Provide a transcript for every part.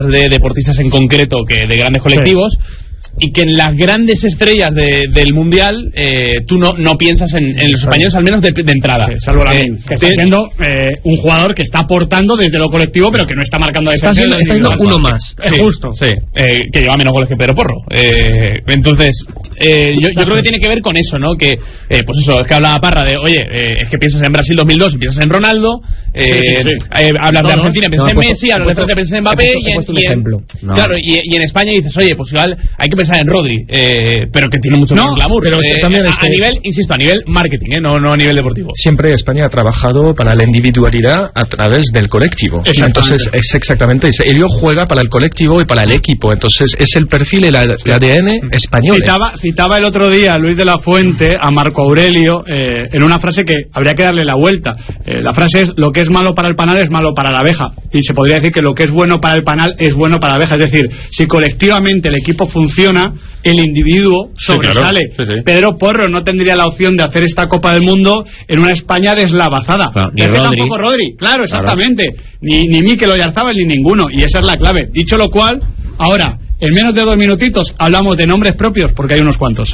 de deportistas en concreto que de grandes colectivos. Sí. Y que en las grandes estrellas del Mundial tú no piensas en los españoles, al menos de entrada. Sí, salvo la que está siendo un jugador que está aportando desde lo colectivo, pero que no está marcando diferencia. Está siendo uno más. Sí, justo. Sí, que lleva menos goles que Pedro Porro. Entonces, yo creo que tiene que ver con eso, ¿no? Que, pues eso, es que hablaba Parra de, oye, es que piensas en Brasil 2002 y piensas en Ronaldo. Hablas de Argentina, piensas en Messi, hablas de Francia, piensas en Mbappé. Claro, y en España dices, oye, pues igual hay que pensar en Rodri, pero que tiene mucho más glamour. Pero también a nivel, insisto, a nivel marketing, no a nivel deportivo. Siempre España ha trabajado para la individualidad a través del colectivo. Entonces es exactamente eso. Ello juega para el colectivo y para el equipo. Entonces es el perfil y el ADN español. Citaba el otro día Luis de la Fuente a Marco Aurelio en una frase que habría que darle la vuelta. La frase es: lo que es malo para el panal es malo para la abeja. Y se podría decir que lo que es bueno para el panal es bueno para la abeja. Es decir, si colectivamente el equipo funciona, el individuo sobresale. Sí, claro. Sí. Pedro Porro no tendría la opción de hacer esta Copa del Mundo en una España deslavazada. Tampoco Rodri, claro, exactamente. Claro. Ni Mikel Oyarzabal ni ninguno. Y esa es la clave. Dicho lo cual, ahora, en menos de 2 minutitos, hablamos de nombres propios, porque hay unos cuantos.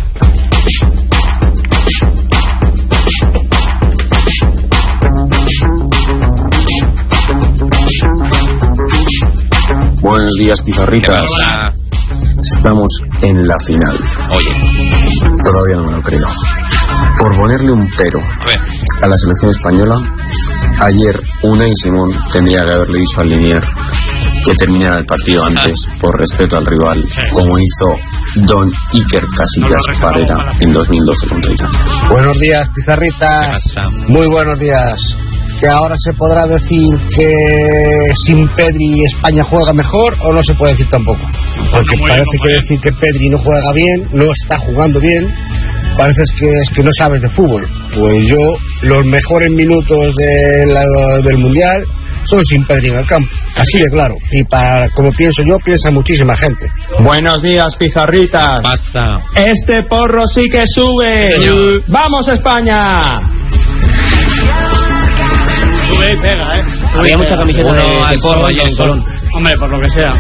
Buenos días, pizarritas. Estamos en la final. Oye, todavía no me lo creo. Por ponerle un pero a la selección española, ayer Unai Simón tendría que haberle dicho al Linier que terminara el partido antes, por respeto al rival, como hizo Don Iker Casillas Parera en 2012 contra Italia. Buenos días, pizarritas. Muy buenos días. ¿Que ahora se podrá decir que sin Pedri España juega mejor o no se puede decir tampoco? Porque parece que decir que Pedri no juega bien, no está jugando bien, parece que no sabes de fútbol. Pues yo, los mejores minutos del Mundial son sin Pedri en el campo, así de claro. Y para, como pienso yo, piensa muchísima gente. Buenos días, pizarritas. Basta. Este Porro sí que sube. Señor. ¡Vamos, España! Sube y pega, Había mucha camiseta de Porro ayer en Colón. Hombre, por lo que sea.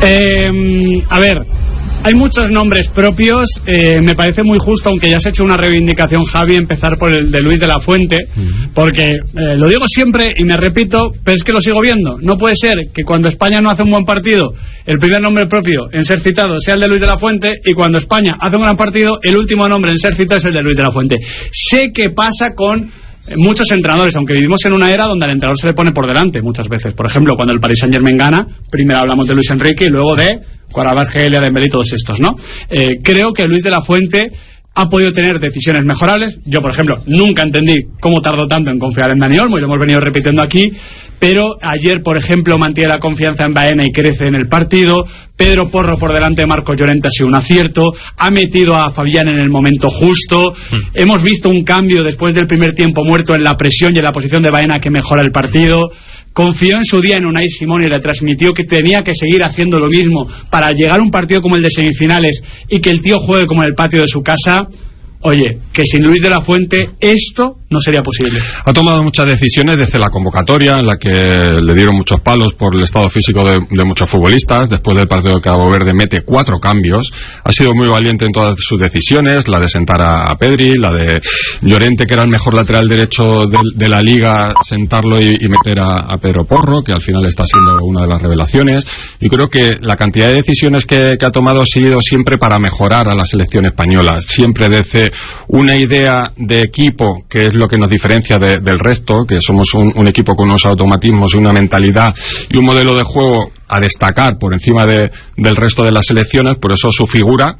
A ver, hay muchos nombres propios. Me parece muy justo, aunque ya has hecho una reivindicación, Javi, empezar por el de Luis de la Fuente, porque lo digo siempre y me repito, pero es que lo sigo viendo. No puede ser que cuando España no hace un buen partido, el primer nombre propio en ser citado sea el de Luis de la Fuente, y cuando España hace un gran partido, el último nombre en ser citado es el de Luis de la Fuente. Sé que pasa con muchos entrenadores, aunque vivimos en una era donde al entrenador se le pone por delante muchas veces. Por ejemplo, cuando el Paris Saint-Germain gana, primero hablamos de Luis Enrique y luego de Carvajal, Dembélé y todos estos, ¿no? Creo que Luis de la Fuente ha podido tener decisiones mejorables. Yo, por ejemplo, nunca entendí cómo tardó tanto en confiar en Dani Olmo, y lo hemos venido repitiendo aquí, pero ayer, por ejemplo, mantiene la confianza en Baena y crece en el partido. Pedro Porro por delante de Marco Llorente ha sido un acierto, ha metido a Fabián en el momento justo. Hemos visto un cambio después del primer tiempo muerto en la presión y en la posición de Baena que mejora el partido. Confió en su día en Unai Simón y le transmitió que tenía que seguir haciendo lo mismo para llegar a un partido como el de semifinales y que el tío juegue como en el patio de su casa. Oye, que sin Luis de la Fuente esto no sería posible. Ha tomado muchas decisiones desde la convocatoria, en la que le dieron muchos palos por el estado físico de muchos futbolistas. Después del partido de Cabo Verde mete 4 cambios. Ha sido muy valiente en todas sus decisiones, la de sentar a Pedri, la de Llorente, que era el mejor lateral derecho de la liga, sentarlo y meter a Pedro Porro, que al final está siendo una de las revelaciones. Y creo que la cantidad de decisiones que ha tomado ha sido siempre para mejorar a la selección española, siempre desde una idea de equipo, que es lo que nos diferencia del resto, que somos un equipo con unos automatismos y una mentalidad y un modelo de juego a destacar por encima del resto de las selecciones. Por eso su figura,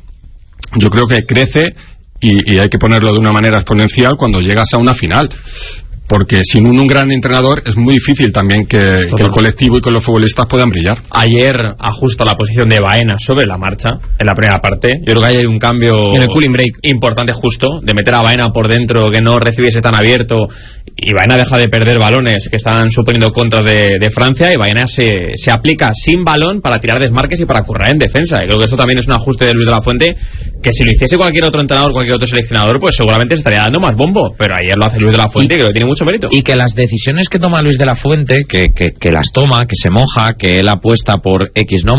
yo creo que crece y hay que ponerlo de una manera exponencial cuando llegas a una final. Porque sin un gran entrenador es muy difícil también que el colectivo y que los futbolistas puedan brillar. Ayer ajusta la posición de Baena sobre la marcha en la primera parte. Yo creo que hay un cambio en el cooling break importante, justo de meter a Baena por dentro, que no recibiese tan abierto, y Baena deja de perder balones que están suponiendo contras de Francia, y Baena se aplica sin balón para tirar desmarques y para currar en defensa. Y creo que esto también es un ajuste de Luis de la Fuente que si lo hiciese cualquier otro entrenador, cualquier otro seleccionador, pues seguramente se estaría dando más bombo, pero ayer lo hace Luis de la Fuente, que lo tiene mucho mérito. Y que las decisiones que toma Luis de la Fuente, que las toma, que se moja, que él apuesta por X nombre,